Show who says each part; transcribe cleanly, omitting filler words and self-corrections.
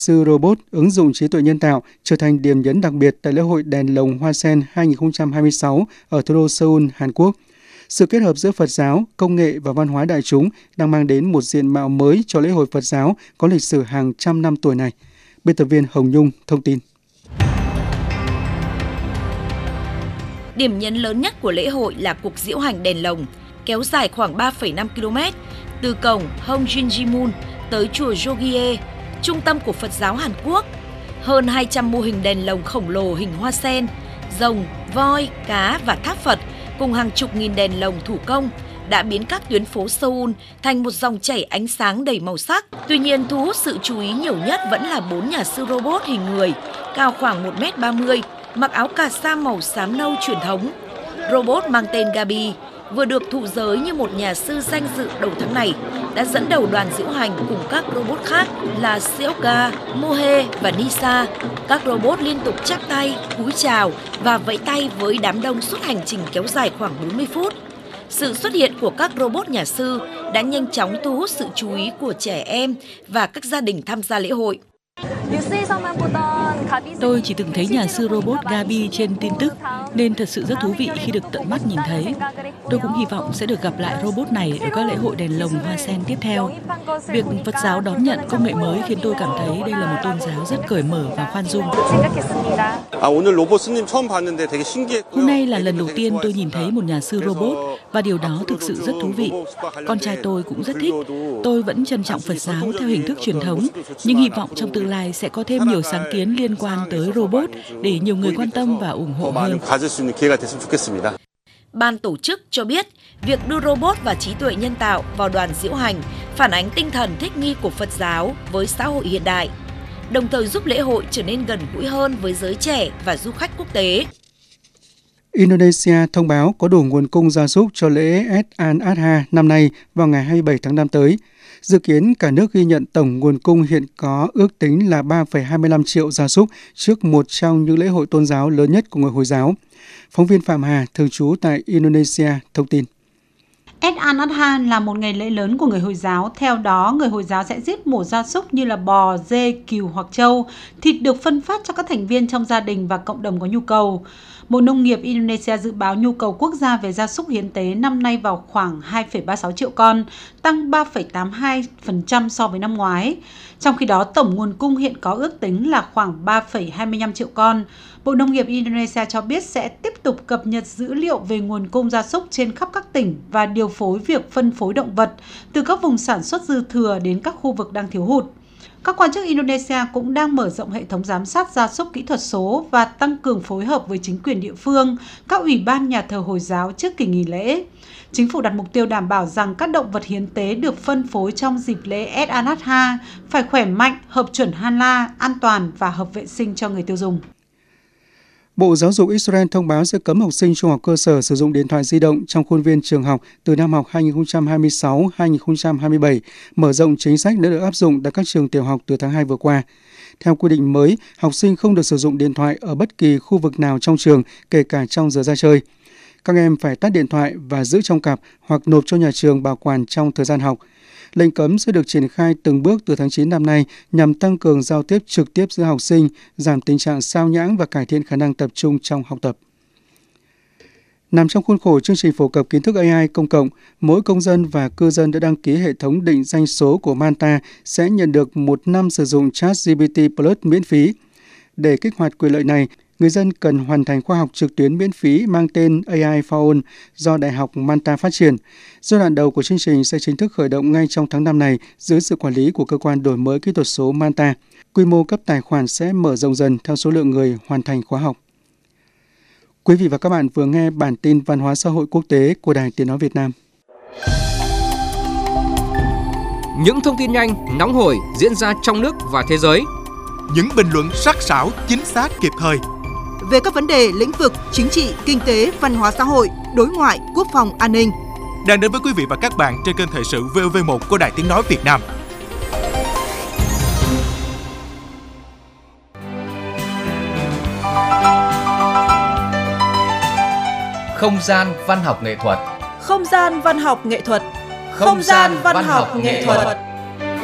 Speaker 1: Sư robot ứng dụng trí tuệ nhân tạo trở thành điểm nhấn đặc biệt tại lễ hội đèn lồng Hoa Sen 2026 ở thủ đô Seoul, Hàn Quốc. Sự kết hợp giữa Phật giáo, công nghệ và văn hóa đại chúng đang mang đến một diện mạo mới cho lễ hội Phật giáo có lịch sử hàng trăm năm tuổi này. Biên tập viên Hồng Nhung thông tin.
Speaker 2: Điểm nhấn lớn nhất của lễ hội là cuộc diễu hành đèn lồng, kéo dài khoảng 3,5 km, từ cổng Hongjinjimun tới chùa Jogye, trung tâm của Phật giáo Hàn Quốc. Hơn 200 mô hình đèn lồng khổng lồ hình hoa sen, rồng, voi, cá và tháp Phật cùng hàng chục nghìn đèn lồng thủ công đã biến các tuyến phố Seoul thành một dòng chảy ánh sáng đầy màu sắc. Tuy nhiên, thu hút sự chú ý nhiều nhất vẫn là 4 nhà sư robot hình người, cao khoảng 1m30, mặc áo cà sa màu xám nâu truyền thống. Robot mang tên Gabi vừa được thụ giới như một nhà sư danh dự đầu tháng này đã dẫn đầu đoàn diễu hành cùng các robot khác là Seoka, Mohe và Nisa. Các robot liên tục chắp tay, cúi chào và vẫy tay với đám đông suốt hành trình kéo dài khoảng 40 phút. Sự xuất hiện của các robot nhà sư đã nhanh chóng thu hút sự chú ý của trẻ em và các gia đình tham gia lễ hội.
Speaker 3: Tôi chỉ từng thấy nhà sư robot Gabi trên tin tức, nên thật sự rất thú vị khi được tận mắt nhìn thấy. Tôi cũng hy vọng sẽ được gặp lại robot này ở các lễ hội đèn lồng hoa sen tiếp theo. Việc Phật giáo đón nhận công nghệ mới khiến tôi cảm thấy đây là một tôn giáo rất cởi mở và khoan dung. Hôm nay là lần đầu tiên tôi nhìn thấy một nhà sư robot và điều đó thực sự rất thú vị. Con trai tôi cũng rất thích. Tôi vẫn trân trọng Phật giáo theo hình thức truyền thống, nhưng hy vọng trong tương lai sẽ có thêm nhiều sáng kiến liên quan tới robot để nhiều người quan tâm và ủng hộ hơn.
Speaker 2: Ban tổ chức cho biết, việc đưa robot và trí tuệ nhân tạo vào đoàn diễu hành phản ánh tinh thần thích nghi của Phật giáo với xã hội hiện đại, đồng thời giúp lễ hội trở nên gần gũi hơn với giới trẻ và du khách quốc tế.
Speaker 1: Indonesia thông báo có đủ nguồn cung gia súc cho lễ Eid al-Adha năm nay vào ngày 27 tháng 5 tới. Dự kiến cả nước ghi nhận tổng nguồn cung hiện có ước tính là 3,25 triệu gia súc trước một trong những lễ hội tôn giáo lớn nhất của người Hồi giáo. Phóng viên Phạm Hà, thường trú tại Indonesia, thông tin.
Speaker 4: Eid al-Adha là một ngày lễ lớn của người Hồi giáo. Theo đó, người Hồi giáo sẽ giết mổ gia súc như là bò, dê, cừu hoặc trâu. Thịt được phân phát cho các thành viên trong gia đình và cộng đồng có nhu cầu. Bộ Nông nghiệp Indonesia dự báo nhu cầu quốc gia về gia súc hiến tế năm nay vào khoảng 2,36 triệu con, tăng 3,82% so với năm ngoái. Trong khi đó, tổng nguồn cung hiện có ước tính là khoảng 3,25 triệu con. Bộ Nông nghiệp Indonesia cho biết sẽ tiếp tục cập nhật dữ liệu về nguồn cung gia súc trên khắp các tỉnh và điều phối việc phân phối động vật từ các vùng sản xuất dư thừa đến các khu vực đang thiếu hụt. Các quan chức Indonesia cũng đang mở rộng hệ thống giám sát gia súc kỹ thuật số và tăng cường phối hợp với chính quyền địa phương, các ủy ban nhà thờ Hồi giáo trước kỳ nghỉ lễ. Chính phủ đặt mục tiêu đảm bảo rằng các động vật hiến tế được phân phối trong dịp lễ Eid al-Adha phải khỏe mạnh, hợp chuẩn Halal, an toàn và hợp vệ sinh cho người tiêu dùng.
Speaker 1: Bộ Giáo dục Israel thông báo sẽ cấm học sinh trung học cơ sở sử dụng điện thoại di động trong khuôn viên trường học từ năm học 2026-2027, mở rộng chính sách đã được áp dụng tại các trường tiểu học từ tháng 2 vừa qua. Theo quy định mới, học sinh không được sử dụng điện thoại ở bất kỳ khu vực nào trong trường, kể cả trong giờ ra chơi. Các em phải tắt điện thoại và giữ trong cặp hoặc nộp cho nhà trường bảo quản trong thời gian học. Lệnh cấm sẽ được triển khai từng bước từ tháng 9 năm nay nhằm tăng cường giao tiếp trực tiếp giữa học sinh, giảm tình trạng sao nhãng và cải thiện khả năng tập trung trong học tập. Nằm trong khuôn khổ chương trình phổ cập kiến thức AI công cộng, mỗi công dân và cư dân đã đăng ký hệ thống định danh số của Malta sẽ nhận được 1 năm sử dụng ChatGPT Plus miễn phí. Để kích hoạt quyền lợi này, người dân cần hoàn thành khóa học trực tuyến miễn phí mang tên AI for All do Đại học Malta phát triển. Giai đoạn đầu của chương trình sẽ chính thức khởi động ngay trong tháng 5 này dưới sự quản lý của Cơ quan Đổi mới Kỹ thuật số Malta. Quy mô cấp tài khoản sẽ mở rộng dần theo số lượng người hoàn thành khóa học. Quý vị và các bạn vừa nghe bản tin văn hóa xã hội quốc tế của Đài Tiếng nói Việt Nam.
Speaker 5: Những thông tin nhanh, nóng hổi diễn ra trong nước và thế giới.
Speaker 6: Những bình luận sắc sảo, chính xác, kịp thời.
Speaker 7: Về các vấn đề lĩnh vực chính trị, kinh tế, văn hóa xã hội, đối ngoại, quốc phòng, an ninh.
Speaker 6: Đang đến với quý vị và các bạn trên kênh Thời sự VOV1 của Đài Tiếng nói Việt Nam.
Speaker 8: Không gian văn học nghệ thuật.
Speaker 7: Không gian văn học nghệ thuật.
Speaker 8: Không gian văn học nghệ thuật.